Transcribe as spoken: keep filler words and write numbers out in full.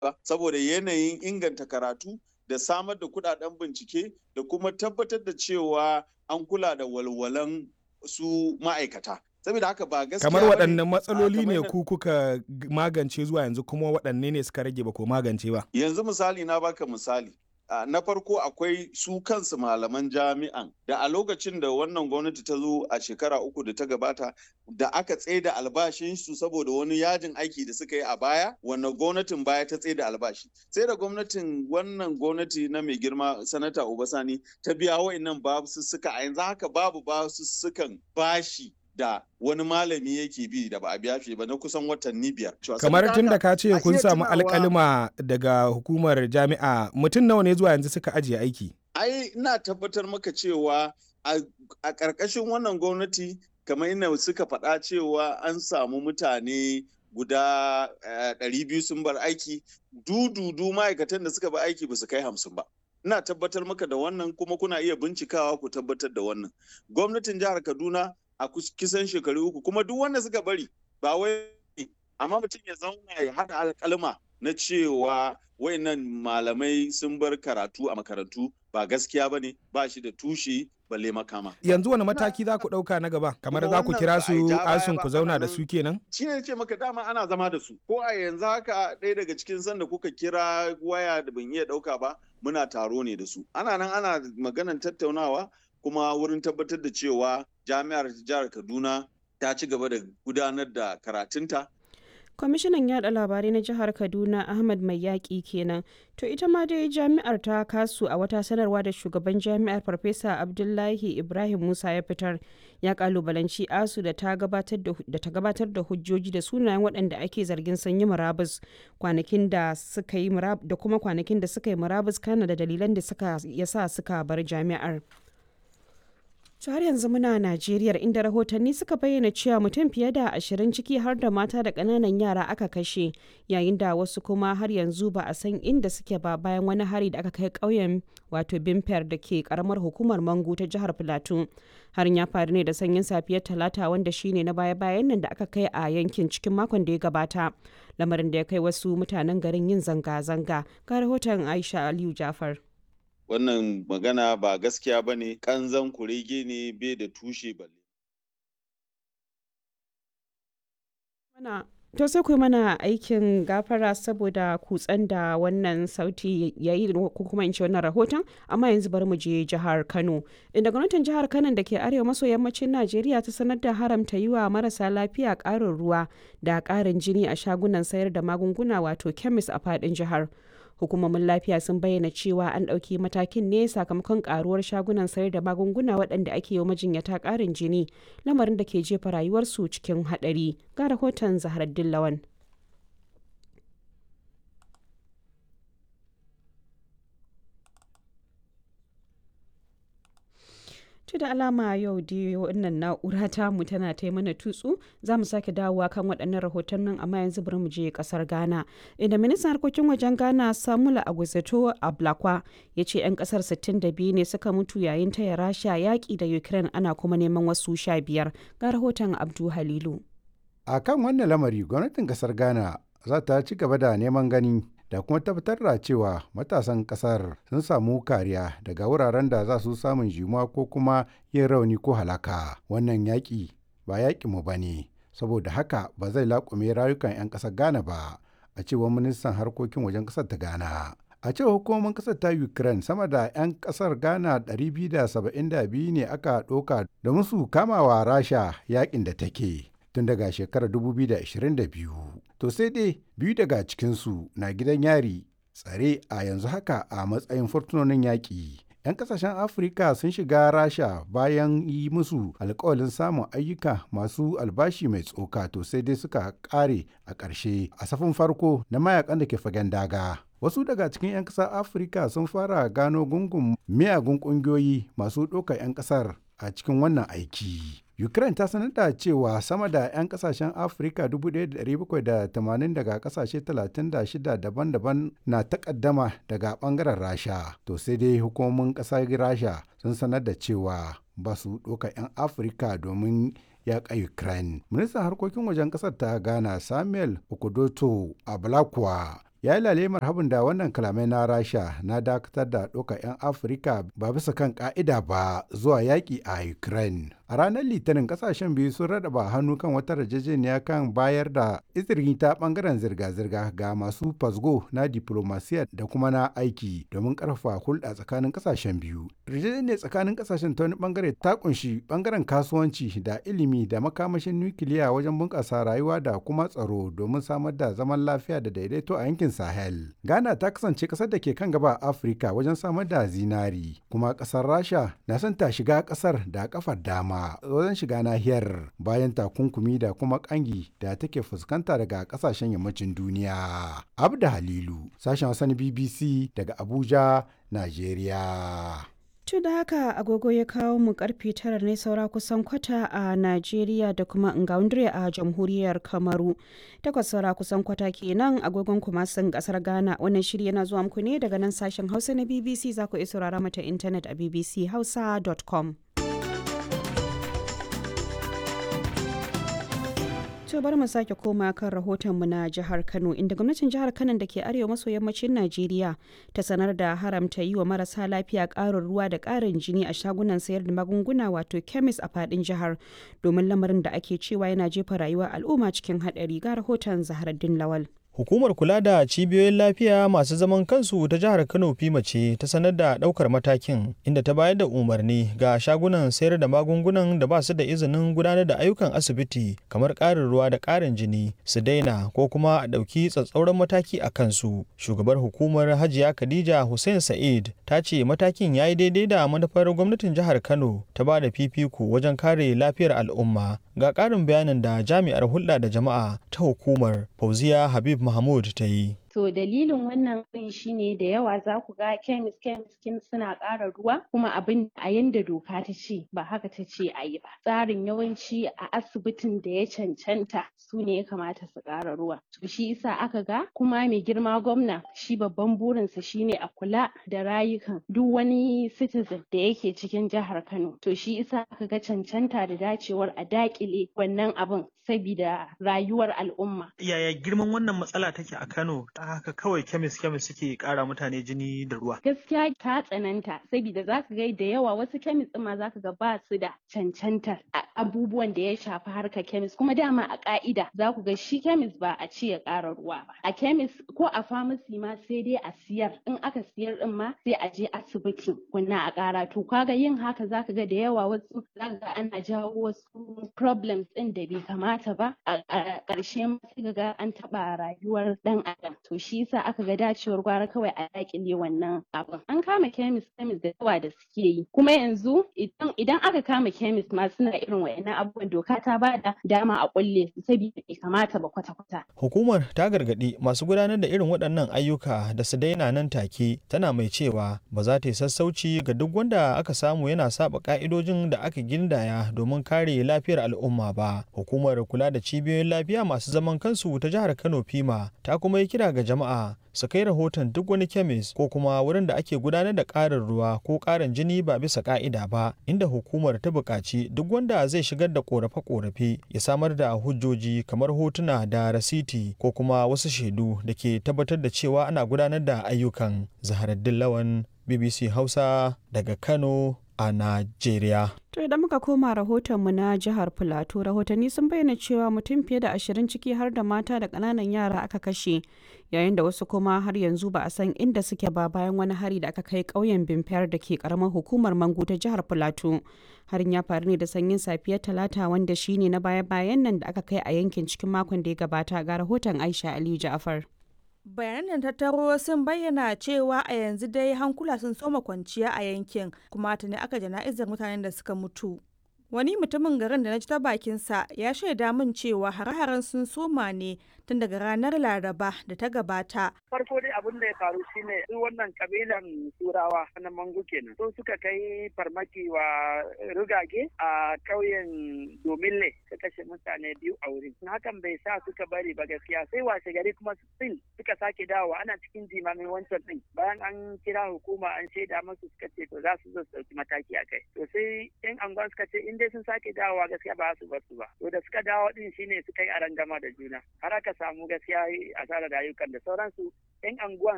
ba saboda yanayin inganta karatu da samar da kuɗaɗen bincike da kuma tabbatar da cewa an kula da walwalan su ma'aikata. Saboda haka ba gaskiya Kamar bane, waɗanne a matsaloli kamar ne yadda ku kuka g- magance zuwa yanzu kuma waɗanne ne suka rage ba ko magance ba? yanzu misali na baka misali. Ah, na farko akwai su kansu malaman jami'an da a lokacin da wannan gwamnati ta zo a shekara uku da ta gabata da aka tsaida albashinsu saboda wani yajin aiki da suka yi a baya, wannan gwamnatin baya ta tsaida albashi. Sai da gwamnatin wannan gwamnati na mai girma sanata Obasani ta biya wa'annan basussuka, a yanzu haka babu basussukan bashi da wani malami yake bi da ba a biya shi ba na kusan watanni biyar. Kamar Saboda tun da haka ka ce a kun iya samu tunawa alƙalima daga hukumar jami'a, mutum nawa ne zuwa yanzu suka ajiye aiki? ai ina tabbatar maka cewa a a ƙarƙashin wannan gwamnati kamar ina suka faɗa cewa an samu mutane guda eh, ɗari biyu sun bar aiki, dududu ma'aikatan da suka bar aiki ba su kai hamsin ba. Ina tabbatar maka da wannan kuma kuna iya bincikawa ku tabbatar da wannan. Gwamnatin jihar Kaduna a kus- kisan shekaru uku kuma duk wanda suka bari ba wai, amma mutum ya zauna ya haɗa alƙalma na cewa wayannan malamai sun bar karatu a makarantu ba gaskiya ba ne, ba shi da tushe balle makama. Yanzu wani Ina mataki za ku ɗauka na gaba? Kamar kuma za ku wannan kira ba a yi su ja baya asun ba, ku ana zauna da nan su kenan? shi ne ce maka dama ana zama da su. Ko a yanzu haka ɗaya daga cikin sanda kuka kira waya da ban iya ɗauka ba, muna taro ne da su. Ana nan ana maganan tattaunawa kuma wurin tabbatar da cewa jami'ar jihar Kaduna ta ci gaba da gudanar da karatunta. Kwamishinan yada labarai na jihar Kaduna Ahmad Mai Yaƙi kenan. To ita ma dai jami'ar ta kasu a wata sanarwa da shugaban jami'ar Farfesa Abdullahi Ibrahim Musa ya fitar, ya kalubalanci ASU da ta gabatar da da ta gabatar da hujjoji da sunayen waɗanda ake zargin sun yi murabus kwanakin da suka yi murab da kuma kwanakin da suka yi murabus kana da dalilan da suka yasa suka bar jami'ar. To har yanzu muna Najeriya inda rahotanni suka bayyana cewa mutum fiye da ashirin ciki har da mata da ƙananan yara aka kashe, yayin da wasu kuma har yanzu ba a san inda suke ba bayan wani hari da aka kai ƙauyen wato Bimper da ke karamar hukumar Mangu ta jihar Filato. Harin ya faru ne da sanyin safiyar Talata wanda shine na baya-bayan nan da aka kai a yankin cikin makon da ya gabata. Lamarin da ya kai wasu mutanen garin yin zanga-zanga. Ga rahoton Aisha Aliyu Jafar. Wannan magana ba gaskiya ba ne, ƙanzan kurege ne bai da tushe balle. Mana to sai ku yi mana aikin gafara saboda kutsen da wannan sauti ya yi ko kuma in ce wannan rahoton, amma yanzu bari mu je jihar Kano. Inda gwamnatin jihar Kano da ke arewa maso yammacin Najeriya ta sanar da haramta yi wa marasa lafiya ƙarin ruwa da ƙarin jini a shagunan sayar da magunguna wato kemis a faɗin jihar. Hukumomin lafiya sun bayyana cewa an ɗauki matakin ne sakamakon karuwar shagunan sayar da magunguna waɗanda ake yi majinyata ƙarin jini, lamarin da ke jefa rayuwarsu cikin haɗari. Ga rahoton Zaharaddin Lawan. To da alama yau dai wannan na'ura tamu tana ta mana tutsu, za mu sake dawowa kan waɗannan rahotannin, amma yanzu bari mu je ƙasar Ghana. Inda ministan harkokin wajen Ghana Samuel Agwetso Ablakwa ya ce 'yan ƙasar sittin da biyu ne suka mutu yayin taya Rasha yaƙi da Ukraine, ana kuma neman wasu sha biyar. Ga rahoton Abdu Halilu. A kan wannan lamari gwamnatin kasar Ghana za ta ci gaba da neman gani da kuma tabbatar da cewa matasan kasar sun samu kariya daga wuraren da za su samun jimuwa ko kuma yin rauni ko halaka. Wannan yaƙi ba yaƙinmu ba ne, saboda haka ba zai laƙume rayukan 'yan ƙasar Ghana ba, a cewar ministan harkokin wajen ƙasar ta Ghana. A cewar hukumomin ƙasar ta Ukraine, sama da 'yan ƙasar Ghana ɗari biyu da saba'in da biyu ne aka ɗauka da musu kamawa Rasha yaƙin da take tun daga shekarar dubu biyu da ashirin da biyu. To sai dai biyu daga cikinsu na gidan yari tsare a yanzu haka a matsayin fursunonin yaƙi. 'Yan kasashen Afirka sun shiga Rasha bayan yi musu alkawalin samun ayyuka masu albashi mai tsoka, to sai dai suka ƙare a ƙarshe a safin farko na mayakan da ke fagen daga. Wasu daga cikin 'yan ƙasar Afirka sun fara gano gungun miyagun ƙungiyoyi masu ɗaukar 'yan ƙasar a cikin wannan aiki. Ukraine ta sanar da cewa sama da 'yan kasashen Afirka dubu ɗaya da ɗari bakwai da tamanin daga kasashe talatin da shida daban-daban na takaddama daga bangaren Rasha. To sai dai hukumomin ƙasar Rasha sun sanar da cewa ba su ɗauka 'yan Afirka domin yaƙa Ukraine. Ministan harkokin wajen ƙasar ta Ghana Samuel Okudoto Ablakwa ya yi lalemar habin da wannan kalamai na Rasha na dakatar da ɗaukar 'yan Afirka ba bisa kan ƙa'ida ba zuwa yaƙi a Ukraine. A ranar Litinin ƙasashen biyu sun raɗaba hannu kan wata yarjejeniya kan bayar da izini ta ɓangaren zirga-zirga ga masu fasgo na diplomasiya da kuma na aiki domin ƙarfafa hulɗa tsakanin ƙasashen biyu. Yarjejeniyar tsakanin ƙasashen ta wani ɓangare ta ƙunshi ɓangaren kasuwanci da ilimi da makamashin nukiliya wajen bunƙasa rayuwa da kuma tsaro domin samar da zaman lafiya da daidaito a yankin Sahel. Ghana ta kasance ƙasar da ke kan gaba a Afirka wajen samar da zinari, kuma ƙasar Rasha na son ta shiga ƙasar da kafar dama wajen shiga nahiyar bayan takunkumi da kuma ƙangi da take fuskanta daga ƙasashen yammacin duniya. Abda Halilu, sashen Hausa na B B C daga Abuja, Najeriya. To da haka agogo ya kawo mu karfe tara ne saura kusan kwata a Najeriya da kuma Ngaundre a jamhuriyar Kamaru. Takwas saura kusan kwata kenan agogon kuma sun kasar Ghana. Wannan shiri yana zuwa muku ne daga nan sashen Hausa na B B C, za ku iya saurara mata intanet a b b c hausa dot com. To bari mu sake koma kan rahotonmu na jihar Kano, inda gwamnatin jihar Kano da ke arewa maso yammacin Najeriya ta sanar da haramta yi wa marasa lafiya ƙarin ruwa da ƙarin jini a shagunan sayar da magunguna wato kemis a faɗin jihar, domin lamarin da ake cewa yana jefa rayuwar al'umma cikin haɗari. Ga rahoton Zaharaddin Lawal. Hukumar kula da cibiyoyin lafiya masu zaman kansu ta jihar Kano Fima ce ta sanar da ɗaukar matakin, inda ta bayar da umarni ga shagunan sayar da magungunan da ba su da izinin gudanar da ayyukan asibiti kamar ƙarin ruwa da ƙarin jini su daina ko kuma a ɗauki tsatsauran mataki a kansu. Shugabar hukumar Hajiya Khadija Hussein Sa'id ta ce matakin ya yi daidai da manufar gwamnatin jihar Kano ta ba da fifiko wajen kare lafiyar al'umma. Ga ƙarin bayanin da jami'ar hulɗa da jama'a ta hukumar Fauziya Habib Mahmud ta yi. To dalilin wannan ɗin shine da yawa za ku ga kemis kemis suna ƙara ruwa, kuma abin a yanda doka ta ce ba haka ta ce a yi ba. Tsarin yawanci a asibitin da ya cancanta su ne ya kamata su ƙara ruwa. To shi yasa aka ga kuma mai girma gwamna shi babban burinsa shine a kula da rayukan duk wani citizen da yake cikin jihar Kano. To shi yasa aka ga cancanta da dacewar a daƙile wannan abin sabida rayuwar al'umma. Yaya girman wannan matsala take a Kano? Haka kawai kemis kemis suke kara mutane jini da ruwa. Gaskiya ta tsananta saboda zaka ga da yawa wasu kemis din ma zaka ga ba su da cancantar abubuwan da ya shafi harkar kemis, kuma dama a ka'ida za ku ga shi kemis ba a ce ya ƙara ruwa ba. A kemis ko a famasi ma sai dai a siyar, in aka siyar din ma sai a je asibiti kunna a ƙara. To kaga yin haka zaka ga da yawa wasu zaka ga ana jawo wasu problems din da bai kamata ba, a ƙarshe ma sai ga an taɓa rayuwar ɗan adam. To shi yasa aka ga dacewar gwara kawai a dakile wannan abin. An kama kemis kemis da yawa da suke yi, kuma yanzu idan idan aka kama kemis ma suna irin wayannan abubuwan, doka ta bada dama a kulle su saboda bai kamata ba kwata kwata. Hukumar ta gargadi masu gudanar da irin waɗannan ayyuka da su daina nan take, tana mai cewa ba za ta yi sassauci ga duk wanda aka samu yana saba ka'idojin da aka gindaya domin kare lafiyar al'umma ba. Hukumar kula da cibiyoyin lafiya masu zaman kansu ta jihar Kano Fima ta kuma yi kira ga jama'a su kai rahoton duk wani kemis ko kuma wurin da ake gudanar da ƙarin ruwa ko ƙarin jini ba bisa ƙa'ida ba, inda hukumar ta buƙaci duk wanda zai shigar da ƙorafe-ƙorafe ya samar da hujjoji kamar hotuna da rasiti ko kuma wasu shaidu da ke tabbatar da cewa ana gudanar da ayyukan. Zaharaddin Lawan, B B C Hausa daga Kano a Najeriya. To idan muka koma rahotonmu na jihar Filato, rahotanni sun bayyana cewa mutum fiye da ashirin ciki har da mata da ƙananan yara aka kashe, yayin da wasu kuma har yanzu ba a san inda suke ba bayan wani hari da aka kai ƙauyen Bimfiyar da ke ƙaramar hukumar Mangu ta jihar Filato. Harin ya faru ne da sanyin safiyar Talata, wanda shine na baya-bayan nan da aka kai a yankin cikin makon da ya gabata. Ga rahoton Aisha Aliyu Ja'far. Bayanan tattaro sun bayyana cewa a yanzu dai hankula sun soma kwanciya a yankin, kuma tuni aka jana'izar mutanen da suka mutu. Wani mutumin garin da na ji ta bakinsa ya shaida min cewa hare-haren sun soma ne tun daga ranar Laraba da ta gabata. Farko dai abin da ya faru shine su wannan kabilan turawa na mangu kenan so suka kai farmaki wa rugage a ƙauyen domille suka kashe mutane biyu a wurin hakan bai sa suka bari ba gaskiya sai washe gari kuma still suka sake dawowa ana cikin jimamin wancan din bayan an kira hukuma an shaida masu suka ce to za su zo su dauki mataki a kai to sai yan anguwan suka ce in dai sun sake dawowa gaskiya ba su bar su ba to da suka dawo din shine suka yi arangama da juna har aka samu gaskiya asarar rayukan da sauransu yan anguwan